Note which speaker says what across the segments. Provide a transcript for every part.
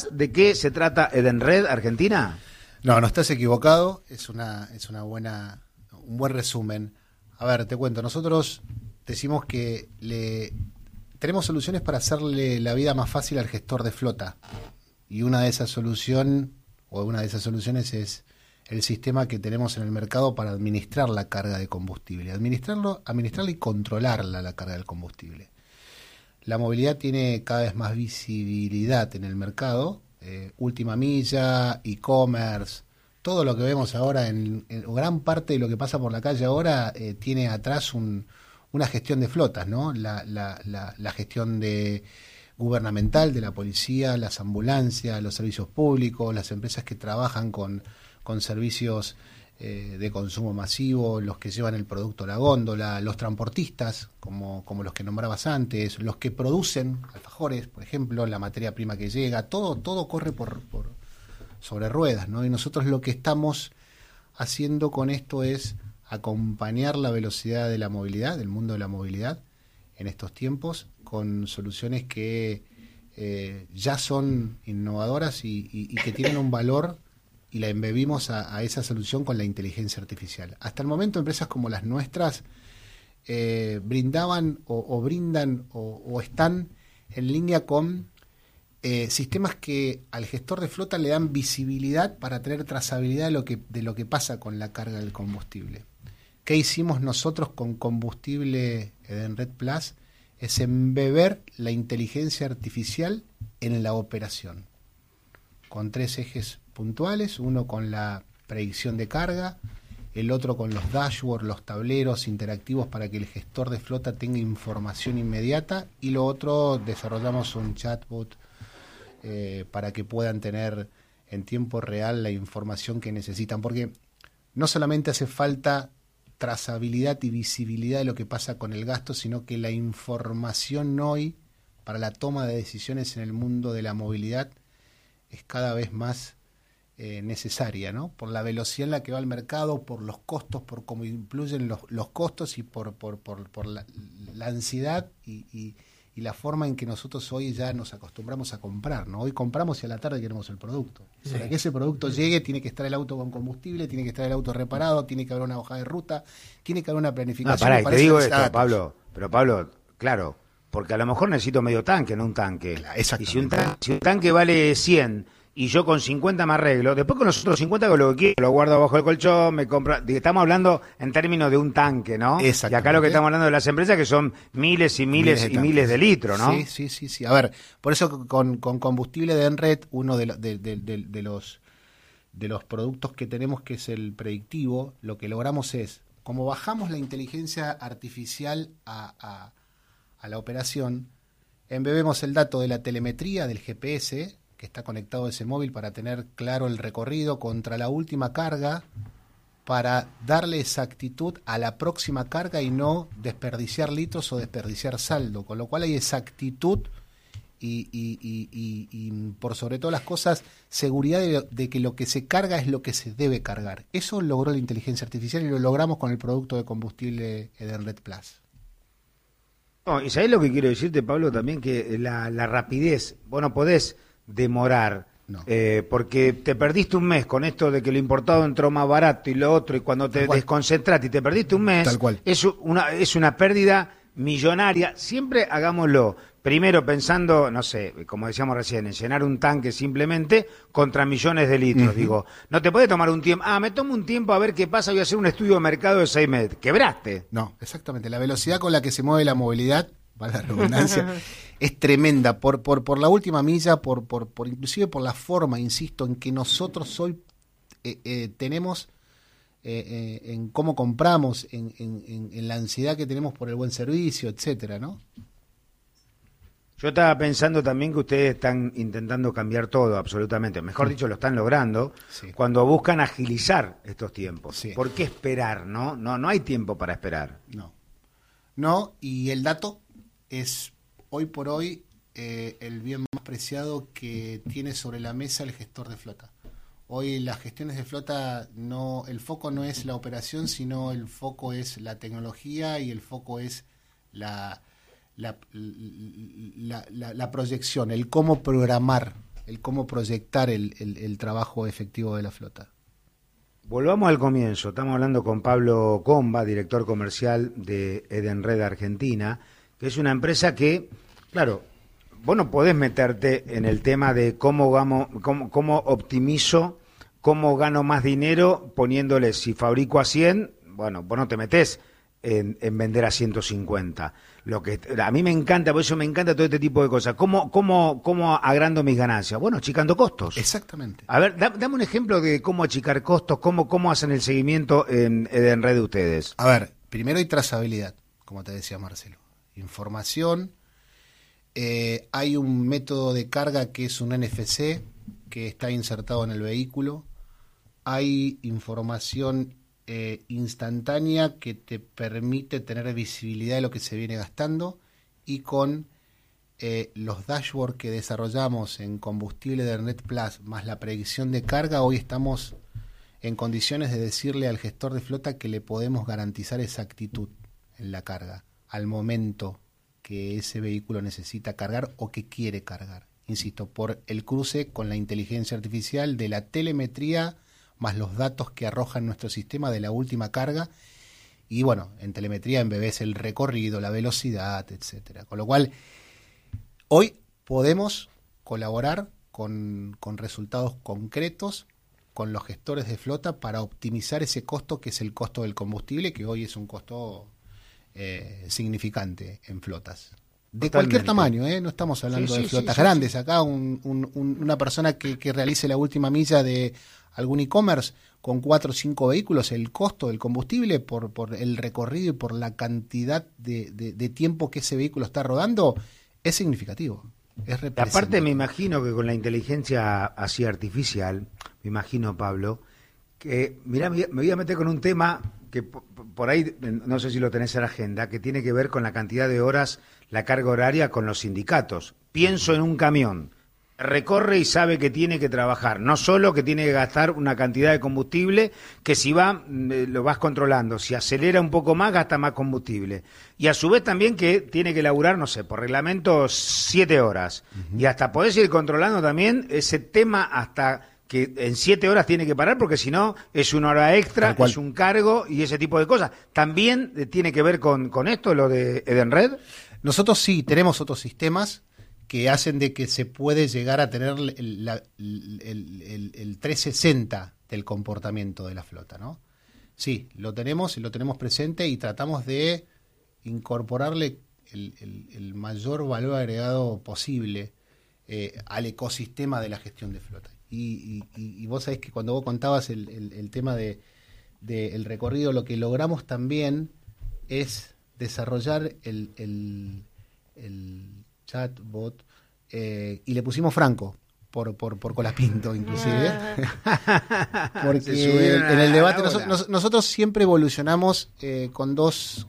Speaker 1: de qué se trata Edenred Argentina?
Speaker 2: No estás equivocado, es un buen resumen. A ver, te cuento, nosotros decimos que tenemos soluciones para hacerle la vida más fácil al gestor de flota. Y una de esas soluciones es el sistema que tenemos en el mercado para administrar la carga de combustible. Administrarla y controlarla, la carga del combustible. La movilidad tiene cada vez más visibilidad en el mercado. Última milla, e-commerce, todo lo que vemos ahora, en gran parte de lo que pasa por la calle ahora, tiene atrás una gestión de flotas, ¿no? La gestión gubernamental de la policía, las ambulancias, los servicios públicos, las empresas que trabajan con servicios de consumo masivo, los que llevan el producto a la góndola, los transportistas, como los que nombrabas antes, los que producen alfajores, por ejemplo, la materia prima que llega, todo corre sobre ruedas, ¿no? Y nosotros lo que estamos haciendo con esto es acompañar la velocidad de la movilidad, del mundo de la movilidad, en estos tiempos, con soluciones que ya son innovadoras y que tienen un valor, y la embebimos a esa solución con la inteligencia artificial. Hasta el momento, empresas como las nuestras brindaban o brindan o están en línea con sistemas que al gestor de flota le dan visibilidad para tener trazabilidad de lo que pasa con la carga del combustible. ¿Qué hicimos nosotros con combustible Edenred Plus? Es embeber la inteligencia artificial en la operación, con 3 ejes puntuales, uno con la predicción de carga, el otro con los dashboards, los tableros interactivos para que el gestor de flota tenga información inmediata, y lo otro, desarrollamos un chatbot para que puedan tener en tiempo real la información que necesitan, porque no solamente hace falta trazabilidad y visibilidad de lo que pasa con el gasto, sino que la información hoy para la toma de decisiones en el mundo de la movilidad es cada vez más necesaria, ¿no? Por la velocidad en la que va el mercado, por los costos, por cómo influyen los costos y por la ansiedad y la forma en que nosotros hoy ya nos acostumbramos a comprar, ¿no? Hoy compramos y a la tarde queremos el producto. Sí. Para que ese producto llegue tiene que estar el auto con combustible, tiene que estar el auto reparado, tiene que haber una hoja de ruta, tiene que haber una planificación.
Speaker 1: No, te digo esto, Pablo, claro, porque a lo mejor necesito medio tanque, no un tanque. Claro, y si un tanque vale 100 y yo con 50 me arreglo, después con los otros 50 con lo que quiero, lo guardo abajo del colchón, me compro. Estamos hablando en términos de un tanque, ¿no? Y acá lo que estamos hablando de las empresas que son miles y miles y miles de litros, ¿no?
Speaker 2: Sí. A ver, por eso con combustible de Edenred, uno de los productos que tenemos, que es el predictivo, lo que logramos es, como bajamos la inteligencia artificial a la operación, embebemos el dato de la telemetría del GPS que está conectado a ese móvil para tener claro el recorrido contra la última carga, para darle exactitud a la próxima carga y no desperdiciar litros o desperdiciar saldo, con lo cual hay exactitud y por sobre todas las cosas, seguridad de que lo que se carga es lo que se debe cargar. Eso logró la inteligencia artificial y lo logramos con el producto de combustible Edenred Plus.
Speaker 1: No, y ¿sabés lo que quiero decirte, Pablo? También que la rapidez, vos no podés demorar, no. Porque te perdiste un mes con esto de que lo importado entró más barato y lo otro, y cuando te desconcentraste y te perdiste un mes, es una pérdida millonaria. Siempre hagámoslo primero pensando, no sé, como decíamos recién, en llenar un tanque simplemente contra millones de litros. Uh-huh. Digo, no te puede tomar un tiempo, me tomo un tiempo a ver qué pasa, voy a hacer un estudio de mercado de 6 meses. Quebraste.
Speaker 2: No, exactamente. La velocidad con la que se mueve la movilidad, para la redundancia, es tremenda. Por la última milla, por inclusive por la forma, insisto, en que nosotros hoy tenemos en cómo compramos, en la ansiedad que tenemos por el buen servicio, etcétera, ¿no?
Speaker 1: Yo estaba pensando también que ustedes están intentando cambiar todo, absolutamente. Mejor dicho, lo están logrando, sí, cuando buscan agilizar estos tiempos. Sí. ¿Por qué esperar, no? No hay tiempo para esperar.
Speaker 2: No, y el dato es, hoy por hoy, el bien más preciado que tiene sobre la mesa el gestor de flota. Hoy las gestiones de flota, el foco no es la operación, sino el foco es la tecnología y el foco es la proyección, el cómo programar el cómo proyectar el trabajo efectivo de la flota.
Speaker 1: Volvamos al comienzo. Estamos hablando con Pablo Comba, director comercial de Edenred Argentina, que es una empresa que, claro, vos no podés meterte en el tema de cómo optimizo, cómo gano más dinero poniéndole, si fabrico a 100, bueno, vos no te metés en vender a 150. Lo que a mí me encanta, por eso me encanta todo este tipo de cosas. ¿Cómo agrando mis ganancias? Bueno, achicando costos.
Speaker 2: Exactamente.
Speaker 1: A ver, dame un ejemplo de cómo achicar costos, cómo hacen el seguimiento en red de ustedes.
Speaker 2: A ver, primero hay trazabilidad, como te decía Marcelo. Información. Hay un método de carga que es un NFC que está insertado en el vehículo. Hay información instantánea que te permite tener visibilidad de lo que se viene gastando, y con los dashboards que desarrollamos en combustible de Edenred Plus más la predicción de carga, hoy estamos en condiciones de decirle al gestor de flota que le podemos garantizar exactitud en la carga al momento que ese vehículo necesita cargar o que quiere cargar. Insisto, por el cruce con la inteligencia artificial de la telemetría más los datos que arroja nuestro sistema de la última carga, y bueno, en telemetría embebes el recorrido, la velocidad, etcétera. Con lo cual, hoy podemos colaborar con resultados concretos con los gestores de flota para optimizar ese costo, que es el costo del combustible, que hoy es un costo significante en flotas. De
Speaker 1: Totalmente.
Speaker 2: Cualquier tamaño, no estamos hablando de flotas grandes. Acá una persona que realice la última milla de algún e-commerce con 4 o 5 vehículos, el costo del combustible por el recorrido y por la cantidad de tiempo que ese vehículo está rodando es significativo, es representativo.
Speaker 1: Aparte me imagino que con la inteligencia así artificial, me imagino, Pablo, que mirá, me voy a meter con un tema que por ahí, no sé si lo tenés en la agenda, que tiene que ver con la cantidad de horas, la carga horaria con los sindicatos. Pienso en un camión, recorre y sabe que tiene que trabajar, no solo que tiene que gastar una cantidad de combustible, que si va, lo vas controlando, si acelera un poco más, gasta más combustible. Y a su vez también que tiene que laburar, no sé, por reglamento 7 horas. Y hasta podés ir controlando también ese tema hasta que en 7 horas tiene que parar, porque si no es una hora extra, es un cargo y ese tipo de cosas. ¿También tiene que ver con esto, lo de Edenred?
Speaker 2: Nosotros sí tenemos otros sistemas que hacen de que se puede llegar a tener el 360 del comportamiento de la flota, ¿no? Sí, lo tenemos y lo tenemos presente, y tratamos de incorporarle el mayor valor agregado posible al ecosistema de la gestión de flota. Y vos sabés que cuando vos contabas el tema del recorrido, lo que logramos también es desarrollar el chatbot, y le pusimos Franco por Colapinto inclusive, porque en el debate nosotros siempre evolucionamos con dos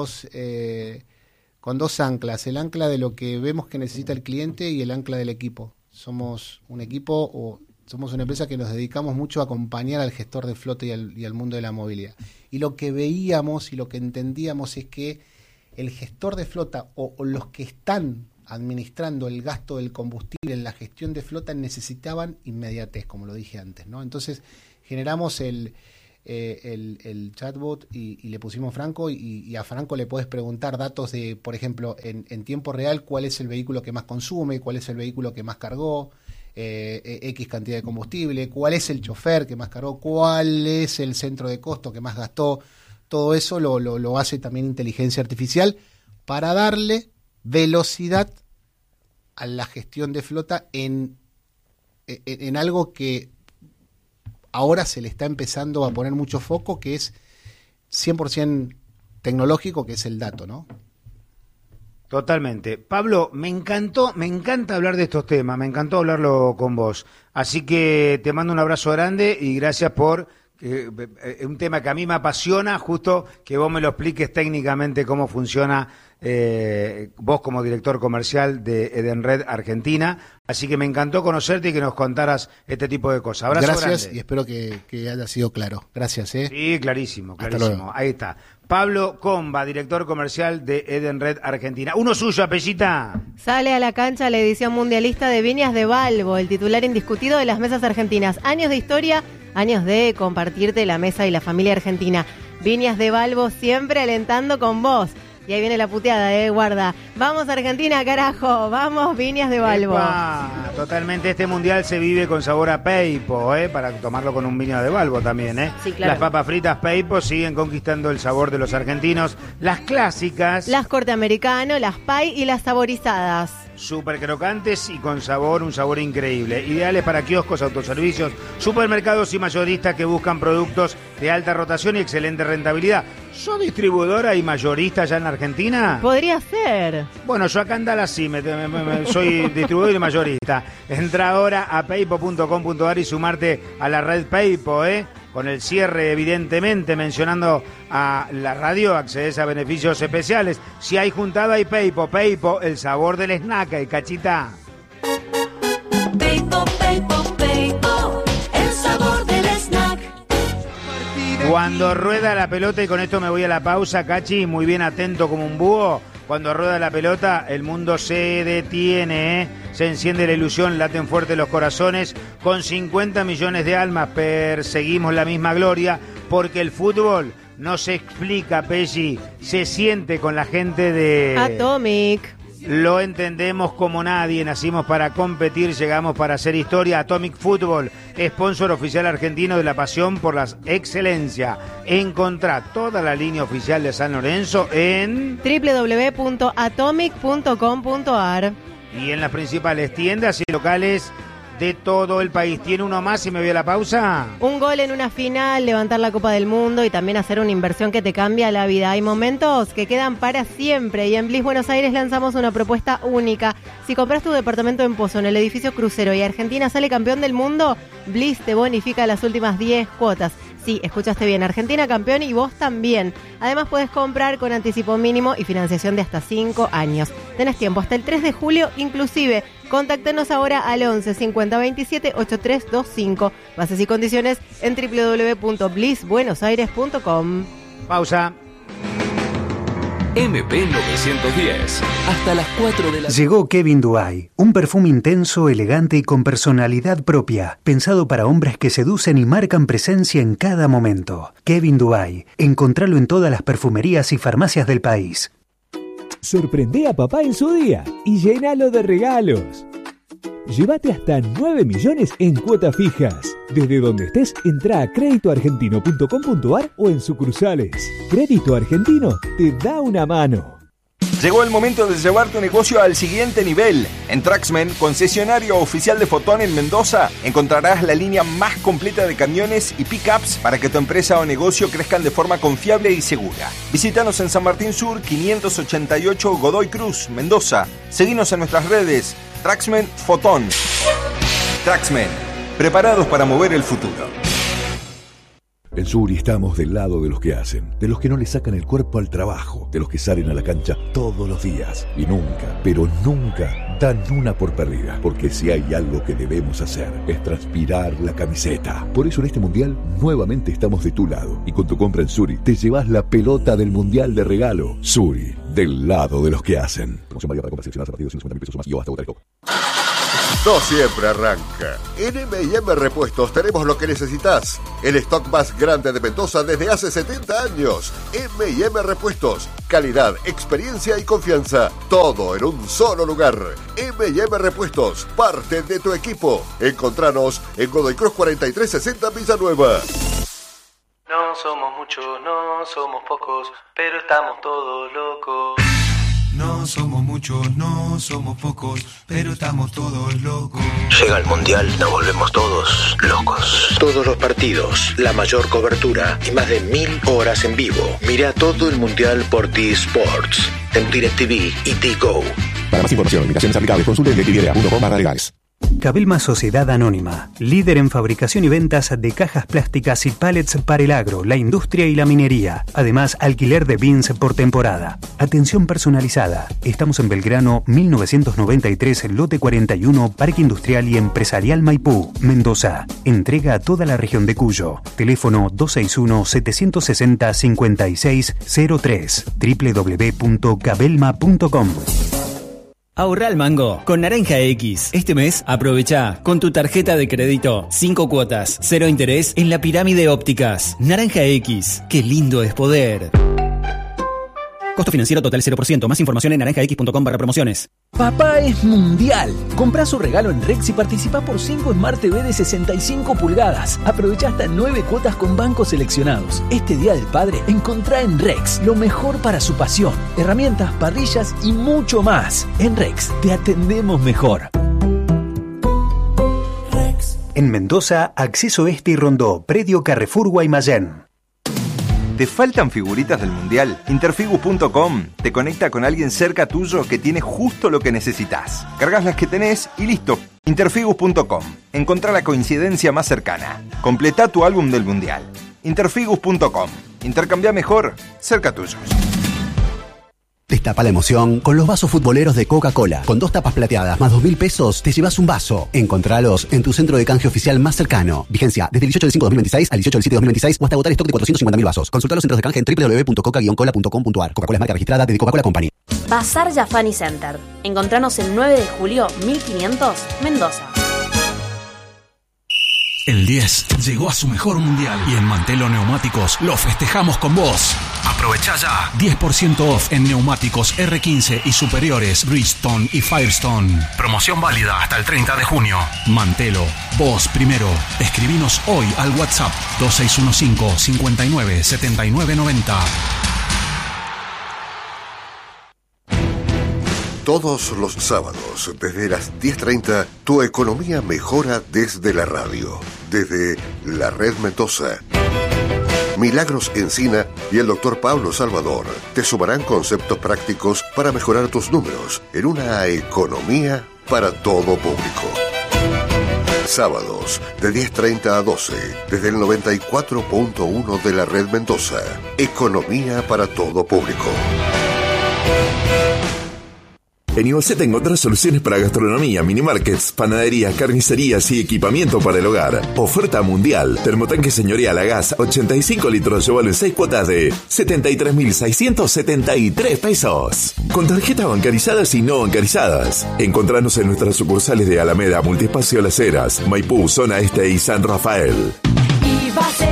Speaker 2: anclas: el ancla de lo que vemos que necesita el cliente y el ancla del equipo. Somos un equipo, o somos una empresa que nos dedicamos mucho a acompañar al gestor de flota y al mundo de la movilidad. Y lo que veíamos y lo que entendíamos es que el gestor de flota o los que están administrando el gasto del combustible en la gestión de flota necesitaban inmediatez, como lo dije antes, ¿no? Entonces generamos el chatbot y le pusimos Franco, y a Franco le puedes preguntar datos de, por ejemplo, en tiempo real, cuál es el vehículo que más consume, cuál es el vehículo que más cargó, X cantidad de combustible, cuál es el chofer que más cargó, cuál es el centro de costo que más gastó. Todo eso lo hace también inteligencia artificial para darle velocidad a la gestión de flota en algo que ahora se le está empezando a poner mucho foco, que es 100% tecnológico, que es el dato, ¿no?
Speaker 1: Totalmente. Pablo, me encanta hablar de estos temas, me encantó hablarlo con vos. Así que te mando un abrazo grande y gracias por un tema que a mí me apasiona, justo que vos me lo expliques técnicamente cómo funciona vos como director comercial de Edenred Argentina. Así que me encantó conocerte y que nos contaras este tipo de cosas. Abrazo
Speaker 2: Gracias,
Speaker 1: grande.
Speaker 2: Y espero que haya sido claro. Gracias.
Speaker 1: Sí, clarísimo.
Speaker 2: Hasta luego.
Speaker 1: Ahí está. Pablo Comba, director comercial de Edenred Argentina. Uno suyo, Pellita.
Speaker 3: Sale a la cancha la edición mundialista de Viñas de Balbo, el titular indiscutido de las mesas argentinas. Años de historia, años de compartirte la mesa y la familia argentina. Viñas de Balbo siempre alentando con vos. Y ahí viene la puteada, guarda. Vamos Argentina, carajo. Vamos Viñas de Balbo.
Speaker 1: Epa, totalmente, este mundial se vive con sabor a Peipo, para tomarlo con un Viñas de Balbo también,
Speaker 3: Sí, claro.
Speaker 1: Las papas fritas Peipo siguen conquistando el sabor de los argentinos. Las clásicas.
Speaker 3: Las corte americano, las pie y las saborizadas.
Speaker 1: Súper crocantes y con sabor, un sabor increíble. Ideales para kioscos, autoservicios, supermercados y mayoristas que buscan productos de alta rotación y excelente rentabilidad. ¿Sos distribuidora y mayorista ya en Argentina?
Speaker 3: Podría ser.
Speaker 1: Bueno, yo acá en Dallas sí, soy distribuidor y mayorista. Entra ahora a peipo.com.ar y sumarte a la red Peipo, Con el cierre, evidentemente, mencionando a la radio, accedes a beneficios especiales. Si hay juntada, hay Peipo. Peipo, el sabor del snack, Cachita.
Speaker 4: Peipo, Peipo, Peipo, el sabor del snack.
Speaker 1: Cuando rueda la pelota, y con esto me voy a la pausa, Cachi, muy bien atento como un búho. Cuando rueda la pelota, el mundo se detiene, Se enciende la ilusión, laten fuerte los corazones. Con 50 millones de almas perseguimos la misma gloria, porque el fútbol no se explica, Pelli, se siente con la gente de
Speaker 3: Atomic.
Speaker 1: Lo entendemos como nadie, nacimos para competir, llegamos para hacer historia. Atomic Fútbol, sponsor oficial argentino de la pasión por la excelencia. Encontrá toda la línea oficial de San Lorenzo en
Speaker 3: www.atomic.com.ar
Speaker 1: y en las principales tiendas y locales de todo el país. ¿Tiene uno más y me voy a la pausa?
Speaker 3: Un gol en una final, levantar la Copa del Mundo y también hacer una inversión que te cambia la vida. Hay momentos que quedan para siempre y en Bliss Buenos Aires lanzamos una propuesta única. Si compras tu departamento en Pozo, en el edificio Crucero, y Argentina sale campeón del mundo, Bliss te bonifica las últimas 10 cuotas. Sí, escuchaste bien, Argentina campeón y vos también. Además puedes comprar con anticipo mínimo y financiación de hasta 5 años. Tenés tiempo hasta el 3 de julio inclusive. Contáctanos ahora al 11 50 27 8325. Bases y condiciones en www.blissbuenosaires.com.
Speaker 1: Pausa.
Speaker 5: MP910, hasta las 4 de la tarde.
Speaker 6: Llegó Kevin Duay, un perfume intenso, elegante y con personalidad propia, pensado para hombres que seducen y marcan presencia en cada momento. Kevin Duay, encontralo en todas las perfumerías y farmacias del país.
Speaker 7: Sorprende a papá en su día y llénalo de regalos. Llévate hasta 9 millones en cuotas fijas. Desde donde estés, entra a créditoargentino.com.ar o en sucursales. Crédito Argentino te da una mano.
Speaker 8: Llegó el momento de llevar tu negocio al siguiente nivel. En Traxmen, concesionario oficial de Fotón en Mendoza, encontrarás la línea más completa de camiones y pickups para que tu empresa o negocio crezcan de forma confiable y segura. Visítanos en San Martín Sur, 588 Godoy Cruz, Mendoza. Seguinos en nuestras redes. Traxmen Fotón. Traxmen, preparados para mover el futuro.
Speaker 9: En Suri estamos del lado de los que hacen, de los que no le sacan el cuerpo al trabajo, de los que salen a la cancha todos los días y nunca, pero nunca dan una por perdida, porque si hay algo que debemos hacer es transpirar la camiseta. Por eso en este mundial nuevamente estamos de tu lado y con tu compra en Suri te llevas la pelota del mundial de regalo. Suri, del lado de los que hacen. Promoción válida para compras seleccionadas a partir de 150.000 pesos o más y o hasta votar el top.
Speaker 10: No siempre arranca. En M&M Repuestos tenemos lo que necesitas. El stock más grande de Mendoza desde hace 70 años. M&M Repuestos. Calidad, experiencia y confianza. Todo en un solo lugar. M&M Repuestos. Parte de tu equipo. Encontranos en Godoy Cruz 4360 Villanueva.
Speaker 11: No somos muchos, no somos pocos, pero estamos todos locos.
Speaker 12: No somos muchos, no somos pocos, pero estamos todos locos.
Speaker 13: Llega el Mundial, nos volvemos todos locos. Todos los partidos, la mayor cobertura y más de 1000 horas en vivo. Mira todo el Mundial por T-Sports, en DirecTV y T-Go.
Speaker 14: Para más información, limitaciones aplicables, consulte en directv.com/legales.
Speaker 6: Cabelma Sociedad Anónima, líder en fabricación y ventas de cajas plásticas y pallets para el agro, la industria y la minería. Además, alquiler de bins por temporada. Atención personalizada. Estamos en Belgrano, 1993, lote 41, Parque Industrial y Empresarial Maipú, Mendoza. Entrega a toda la región de Cuyo. Teléfono 261-760-5603. www.cabelma.com.
Speaker 14: Ahorra al mango con Naranja X. Este mes aprovecha con tu tarjeta de crédito 5 cuotas, 0 interés en la Pirámide Ópticas. Naranja X. Qué lindo es poder. Costo financiero total 0%. Más información en naranjax.com/promociones.
Speaker 7: Papá es mundial. Comprá su regalo en Rex y participá por 5 Smart TV de 65 pulgadas. Aprovechá hasta 9 cuotas con bancos seleccionados. Este Día del Padre, encontrá en Rex lo mejor para su pasión. Herramientas, parrillas y mucho más. En Rex te atendemos mejor.
Speaker 6: En Mendoza, Acceso Este y Rondó, Predio Carrefour Guaymallén.
Speaker 8: ¿Te faltan figuritas del Mundial? Interfigu.com te conecta con alguien cerca tuyo que tiene justo lo que necesitas. Cargas las que tenés y listo. Interfigu.com. Encontrá la coincidencia más cercana. Completá tu álbum del Mundial. Interfigu.com. Intercambia mejor, cerca tuyo.
Speaker 15: Destapa la emoción con los vasos futboleros de Coca-Cola. Con 2 tapas plateadas más 2.000 pesos, te llevas un vaso. Encontralos en tu centro de canje oficial más cercano. Vigencia desde el 18 del 5/2026 al 18 del 7/2026 o hasta agotar stock de 450.000 vasos. Consulta los centros de canje en www.coca-cola.com.ar. Coca-Cola es marca registrada de Coca-Cola Company.
Speaker 16: Bazar Jafani Center. Encontranos el 9 de julio 1500, Mendoza.
Speaker 17: El 10 llegó a su mejor mundial y en Mantelo Neumáticos lo festejamos con vos. Aprovechá ya 10% off en neumáticos R15 y superiores Bridgestone y Firestone. Promoción válida hasta el 30 de junio. Mantelo, vos primero. Escribinos hoy al WhatsApp 2615 59 79 90.
Speaker 10: Todos los sábados, desde las 10:30, tu economía mejora desde la radio, desde la Red Mendoza. Milagros Encina y el Dr. Pablo Salvador te sumarán conceptos prácticos para mejorar tus números en una economía para todo público. Sábados, de 10:30 a 12, desde el 94.1 de la Red Mendoza. Economía para todo público.
Speaker 18: En Ivaceta encontrás soluciones para gastronomía, minimarkets, panaderías, carnicerías y equipamiento para el hogar. Oferta mundial. Termotanque señorial a gas, 85 litros, llévalo en 6 cuotas de 73.673 pesos. Con tarjetas bancarizadas y no bancarizadas. Encontranos en nuestras sucursales de Alameda, Multiespacio Las Heras, Maipú, Zona Este y San Rafael.
Speaker 4: Ivaceta.